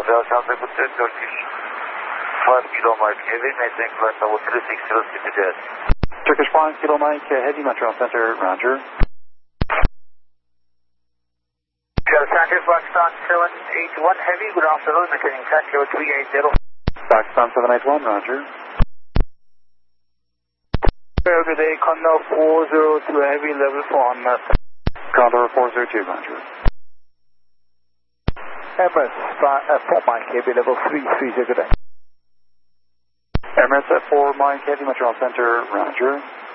Hotel Charlie Hotel, Turkish 5 Kilo Mike Heavy, maintain flight level 360 CTJet. Turkish 5 Kilo Mike Heavy, Montreal Center, roger. Center, Pakistan 781 Heavy, good afternoon, maintaining flight level 380. Pakistan 781, roger. Good day, Condor 402 Heavy, level 4 on map. Condor 402, roger. Emirates 4 Mike Heavy, level 330, good day. Emirates at 4 Mike Heavy, Montreal Center, roger.